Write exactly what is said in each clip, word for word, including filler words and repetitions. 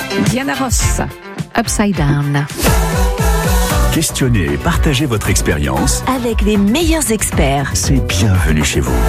Diana Ross, Upside Down. Questionnez et partagez votre expérience avec les meilleurs experts. C'est bienvenue chez vous.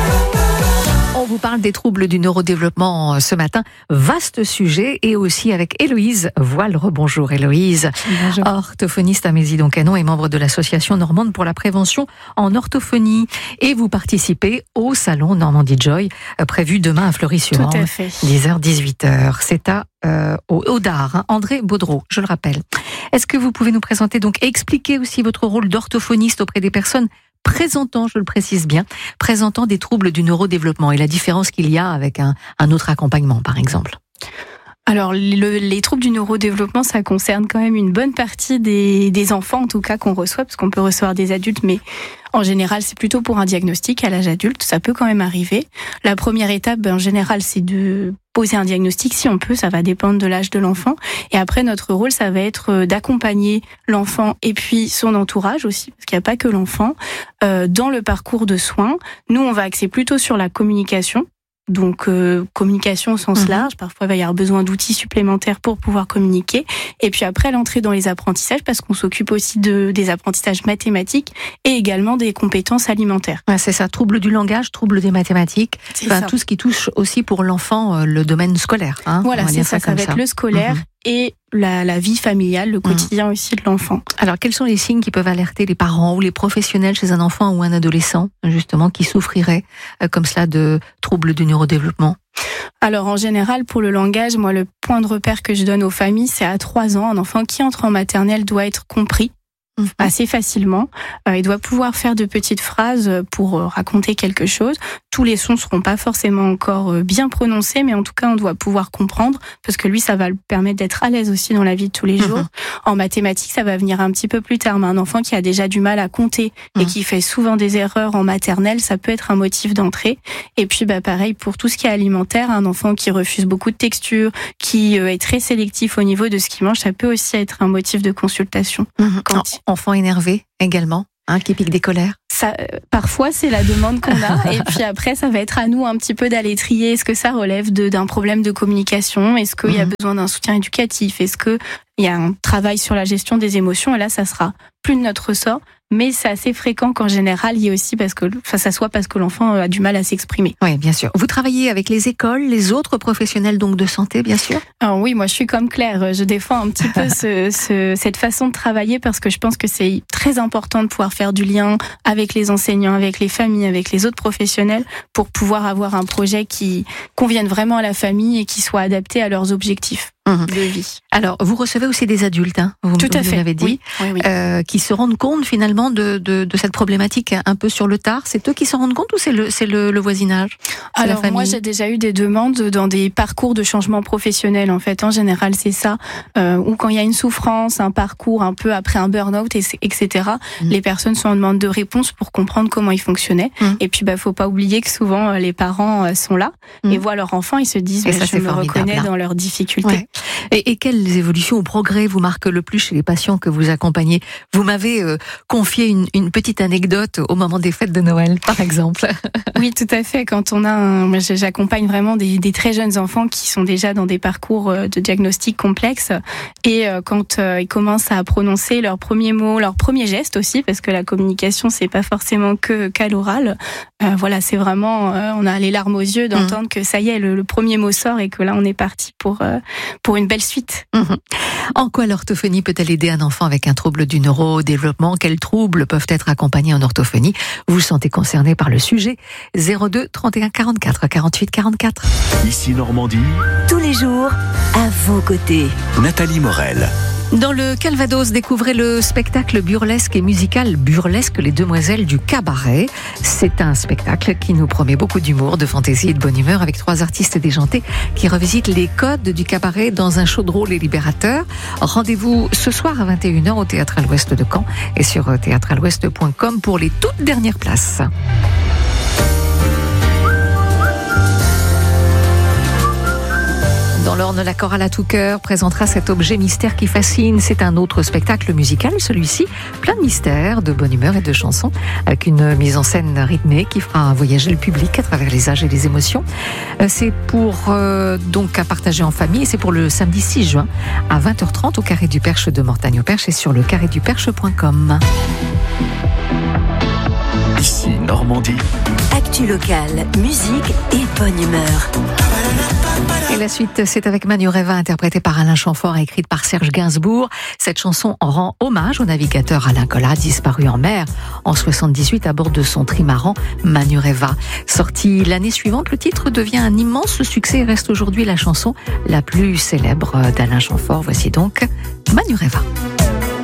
On vous parle des troubles du neurodéveloppement ce matin. Vaste sujet, et aussi avec Héloïse Voile. Rebonjour Héloïse. Bonjour. Orthophoniste à Mézy-Doncanon et membre de l'association normande pour la prévention en orthophonie. Et vous participez au salon Normandie Joy, prévu demain à Fleury-sur-Orne. Tout à fait. dix heures dix-huit heures. C'est à euh, au, au D A R, hein, André Baudreau, je le rappelle. Est-ce que vous pouvez nous présenter donc et expliquer aussi votre rôle d'orthophoniste auprès des personnes présentant, je le précise bien, présentant des troubles du neurodéveloppement et la différence qu'il y a avec un, un autre accompagnement, par exemple? Alors, le, les troubles du neurodéveloppement, ça concerne quand même une bonne partie des, des enfants, en tout cas, qu'on reçoit, parce qu'on peut recevoir des adultes, mais en général, c'est plutôt pour un diagnostic à l'âge adulte. Ça peut quand même arriver. La première étape, ben, en général, c'est de poser un diagnostic, si on peut, ça va dépendre de l'âge de l'enfant. Et après, notre rôle, ça va être d'accompagner l'enfant et puis son entourage aussi, parce qu'il n'y a pas que l'enfant, euh, dans le parcours de soins. Nous, on va axer plutôt sur la communication. Donc, euh, communication au sens large. Parfois, il va y avoir besoin d'outils supplémentaires pour pouvoir communiquer. Et puis après, l'entrée dans les apprentissages, parce qu'on s'occupe aussi de, des apprentissages mathématiques et également des compétences alimentaires. Ouais, c'est ça, trouble du langage, trouble des mathématiques, enfin, tout ce qui touche aussi pour l'enfant euh, le domaine scolaire. Hein, voilà, c'est ça, ça, ça va ça. être le scolaire. Mmh. Et la, la vie familiale, le quotidien mmh. aussi de l'enfant. Alors, quels sont les signes qui peuvent alerter les parents ou les professionnels chez un enfant ou un adolescent, justement, qui souffrirait euh, comme cela de troubles du neurodéveloppement? Alors, en général, pour le langage, moi, le point de repère que je donne aux familles, c'est à trois ans, un enfant qui entre en maternelle doit être compris mmh. assez facilement. Euh, il doit pouvoir faire de petites phrases pour euh, raconter quelque chose. Tous les sons ne seront pas forcément encore euh, bien prononcés, mais en tout cas, on doit pouvoir comprendre, parce que lui, ça va le permettre d'être à l'aise aussi dans la vie de tous les jours. Mmh. En mathématiques, ça va venir un petit peu plus tard, mais un enfant qui a déjà du mal à compter mmh. et qui fait souvent des erreurs en maternelle, ça peut être un motif d'entrée. Et puis, bah, pareil, pour tout ce qui est alimentaire, un enfant qui refuse beaucoup de textures, qui euh, est très sélectif au niveau de ce qu'il mange, ça peut aussi être un motif de consultation. Mmh. Quand... Enfant énervé également, hein, qui pique des colères. Ça, euh, parfois, c'est la demande qu'on a. Et puis après, ça va être à nous un petit peu d'aller trier. Est-ce que ça relève de, d'un problème de communication? Est-ce qu'il mmh. y a besoin d'un soutien éducatif? Est-ce qu'il y a un travail sur la gestion des émotions? Et là, ça sera plus de notre ressort. Mais c'est assez fréquent qu'en général, il y ait aussi parce que, enfin, ça soit parce que l'enfant a du mal à s'exprimer. Oui, bien sûr. Vous travaillez avec les écoles, les autres professionnels donc de santé, bien sûr? Alors oui, moi je suis comme Claire. Je défends un petit peu ce, ce, cette façon de travailler parce que je pense que c'est très important de pouvoir faire du lien avec les enseignants, avec les familles, avec les autres professionnels pour pouvoir avoir un projet qui convienne vraiment à la famille et qui soit adapté à leurs objectifs. Mmh. de vie. Alors, vous recevez aussi des adultes, hein, vous, Tout à vous fait. l'avez dit, oui, oui, oui. Euh, qui se rendent compte finalement de, de, de cette problématique un peu sur le tard. C'est eux qui s'en rendent compte ou c'est le, c'est le, le voisinage? C'est Alors, moi, j'ai déjà eu des demandes dans des parcours de changement professionnel. En fait, en général, c'est ça. Euh, ou quand il y a une souffrance, un parcours un peu après un burn-out, et, et cetera. Mmh. Les personnes sont en demande de réponse pour comprendre comment ils fonctionnaient. Mmh. Et puis, bah, faut pas oublier que souvent, les parents sont là mmh. et voient leur enfant. Ils se disent, bah, ça, je me reconnais hein. dans leurs difficultés. Ouais. Et, et quelles évolutions ou progrès vous marquent le plus chez les patients que vous accompagnez? Vous m'avez euh, confié une, une petite anecdote au moment des fêtes de Noël, par exemple. Oui, tout à fait. Quand on a, un, j'accompagne vraiment des, des très jeunes enfants qui sont déjà dans des parcours de diagnostic complexes, et euh, quand euh, ils commencent à prononcer leurs premiers mots, leurs premiers gestes aussi, parce que la communication c'est pas forcément que qu'à l'oral. Euh, voilà, c'est vraiment, euh, on a les larmes aux yeux d'entendre mmh. que ça y est, le, le premier mot sort et que là on est parti pour euh, pour une belle suite. Mmh. En quoi l'orthophonie peut-elle aider un enfant avec un trouble du neurodéveloppement? Quels troubles peuvent être accompagnés en orthophonie? Vous vous sentez concerné par le sujet? zéro deux trente et un quarante-quatre quarante-huit quarante-quatre. Ici Normandie. Tous les jours, à vos côtés. Nathalie Morel. Dans le Calvados, découvrez le spectacle burlesque et musical Burlesque les Demoiselles du Cabaret. C'est un spectacle qui nous promet beaucoup d'humour, de fantaisie et de bonne humeur avec trois artistes déjantés qui revisitent les codes du cabaret dans un show drôle et libérateur. Rendez-vous ce soir à vingt et une heures au Théâtre à l'Ouest de Caen et sur théâtre à l'ouest point com pour les toutes dernières places. Dans Dans l'Orne, la chorale à tout cœur présentera cet objet mystère qui fascine. C'est un autre spectacle musical, celui-ci, plein de mystères, de bonne humeur et de chansons, avec une mise en scène rythmée qui fera voyager le public à travers les âges et les émotions. C'est pour euh, donc à partager en famille, et c'est pour le samedi six juin à vingt heures trente au Carré du Perche de Mortagne-au-Perche et sur le carré du perche point com. Ici Normandie. Actu locale, musique et bonne humeur. Et la suite, c'est avec Manureva, interprétée par Alain Chamfort et écrite par Serge Gainsbourg. Cette chanson en rend hommage au navigateur Alain Collat, disparu en mer en soixante-dix-huit à bord de son trimaran Manureva. Sorti l'année suivante, le titre devient un immense succès et reste aujourd'hui la chanson la plus célèbre d'Alain Chamfort. Voici donc Manureva.